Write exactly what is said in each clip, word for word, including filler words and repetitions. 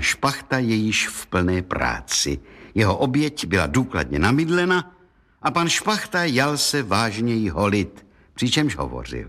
Špachta je již v plné práci. Jeho oběť byla důkladně namydlena a pan Špachta jal se vážněji holit, přičemž hovořil.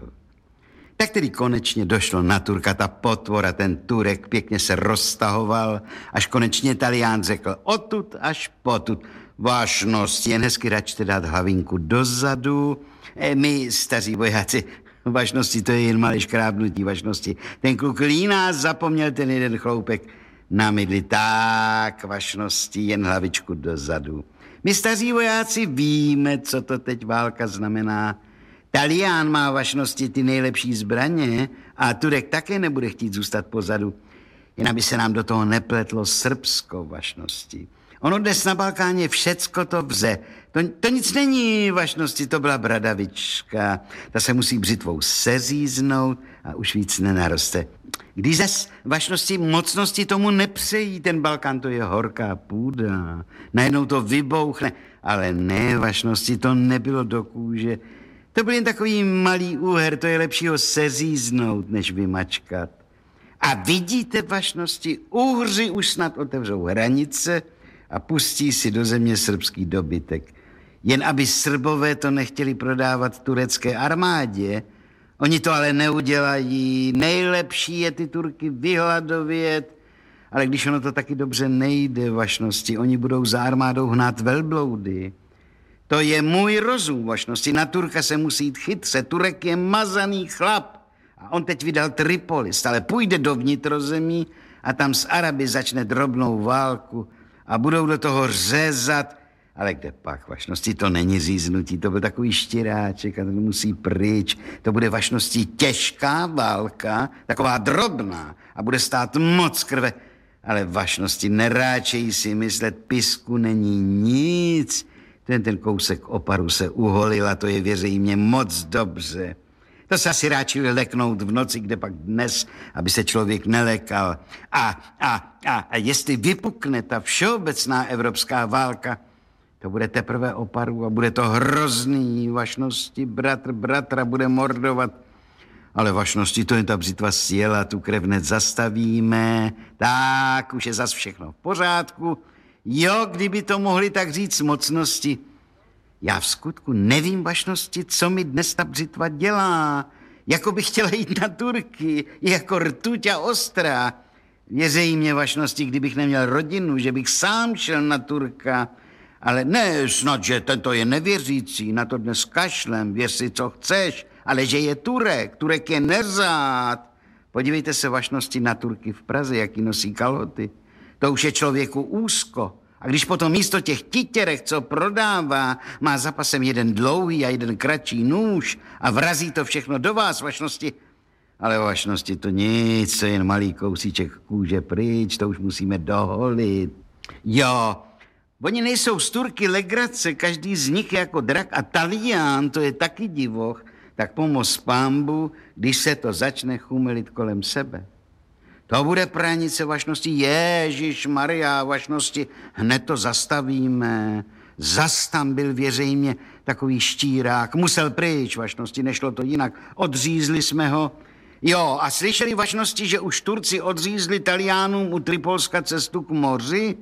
Tak tedy konečně došlo na Turka ta potvora, ten Turek pěkně se roztahoval, až konečně Talián řekl odtud až potud. Vášnost, jen hezky račte dát hlavinku dozadu. E, my, staří vojáci, vašnosti, to je jen malé škrábnutí vašnosti. Ten kluk líná zapomněl ten jeden chloupek na mydli. Tak, vašnosti, jen hlavičku dozadu. My, staří vojáci, víme, co to teď válka znamená. Talián má vašnosti ty nejlepší zbraně a Turek také nebude chtít zůstat pozadu. Jen aby se nám do toho nepletlo Srbsko, vašnosti. Ono dnes na Balkáně všecko to vře. To, to nic není, vašnosti, to byla bradavička. Ta se musí břitvou seříznout a už víc nenaroste. Když zas vašnosti mocnosti tomu nepřejí, ten Balkán to je horká půda. Najednou to vybouchne, ale ne, vašnosti, to nebylo do kůže. To byl jen takový malý úher, to je lepší ho seříznout, než vymačkat. A vidíte, vašnosti, Uhři už snad otevřou hranice a pustí si do země srbský dobytek. Jen aby Srbové to nechtěli prodávat turecké armádě. Oni to ale neudělají. Nejlepší je ty Turky vyhladovět. Ale když ono to taky dobře nejde, vašnosti, oni budou za armádou hnát velbloudy. To je můj rozum, vašnosti. Na Turka se musí jít chytře. Turek je mazaný chlap. A on teď vydal Tripolis, ale půjde do vnitrozemí a tam s Araby začne drobnou válku a budou do toho řezat. Ale kde pak, vašnosti, to není říznutí, to byl takový štěráček a to musí pryč. To bude, vašnosti, těžká válka, taková drobná a bude stát moc krve. Ale, vašnosti, neráčejí si myslet, Pisku není nic. Ten ten kousek oparu se uholil a to je, věří mě, moc dobře. To se asi ráčili leknout v noci, kde pak dnes, aby se člověk nelekal. A, a, a, a jestli vypukne ta všeobecná evropská válka, to bude teprve oparu a bude to hrozný, vašnosti, bratr bratra bude mordovat. Ale, vašnosti, to jen ta břitva sjela, tu krev hned zastavíme. Tak, už je zas všechno v pořádku. Jo, kdyby to mohli tak říct mocnosti. Já v skutku nevím, vašnosti, co mi dnes ta břitva dělá. Jako bych chtěla jít na Turky, jako rtuť a ostrá. Věřejí mě, vašnosti, kdybych neměl rodinu, že bych sám šel na Turka. Ale ne, snad, že tento je nevěřící, na to dnes kašlem, věř si, co chceš, ale že je Turek, Turek je neřád. Podívejte se, vašnosti, na Turky v Praze, jaký nosí kalhoty. To už je člověku úzko. A když potom místo těch titěrek, co prodává, má za pasem jeden dlouhý a jeden kratší nůž a vrazí to všechno do vás, vašnosti. Ale vašnosti to nic, to je jen malý kousíček kůže pryč, to už musíme doholit. Jo, oni nejsou z Turky legrace, každý z nich je jako drak a Talián, to je taky divoch. Tak pomoz pánbu, když se to začne chumelit kolem sebe. To bude pranice, vašnosti, Ježíš Maria, vašnosti, hned to zastavíme. Zas tam byl, věřej mě, takový štírák, musel pryč, vašnosti, nešlo to jinak, odřízli jsme ho. Jo, a slyšeli, vašnosti, že už Turci odřízli Taliánům u Tripolska cestu k moři?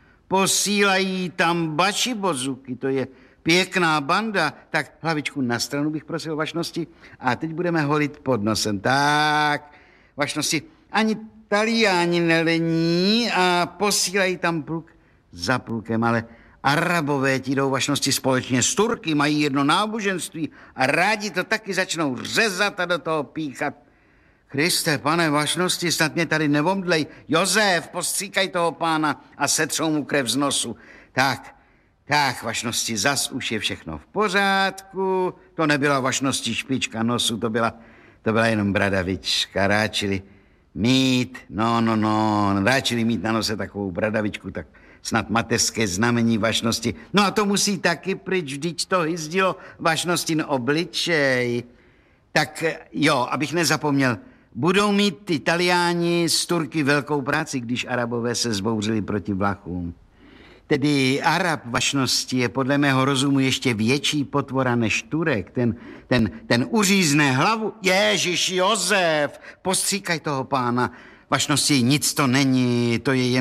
Posílají tam bašibozuky, to je pěkná banda. Tak hlavičku na stranu bych prosil, vašnosti, a teď budeme holit pod nosem. Tak, vašnosti, ani Taliáni nelení a posílají tam pluk za plukem, ale Arabové ti jdou, vašnosti, společně s Turky, mají jedno náboženství a rádi to taky začnou řezat a do toho píchat. Kriste, pane, vašnosti, snad mě tady nevomdlej. Josef, postříkaj toho pána a setřou mu krev z nosu. Tak, tak, vašnosti, zas už je všechno v pořádku. To nebyla, vašnosti, špička nosu, to byla, to byla jenom bradavička, ráčili mít, no, no, no, ráčili mít na nose takovou bradavičku, tak snad mateřské znamení, vašnosti. No a to musí taky pryč, vždyť to hyzdilo vašnosti na obličej. Tak jo, abych nezapomněl, budou mít ty Taliáni z Turky velkou práci, když Arabové se zbouřili proti Vlachům. Tedy Arab, vašnosti, je podle mého rozumu ještě větší potvora než Turek. Ten, ten, ten uřízne hlavu. Ježíš Josef, postříkaj toho pána. Vašnosti, nic to není, to je jen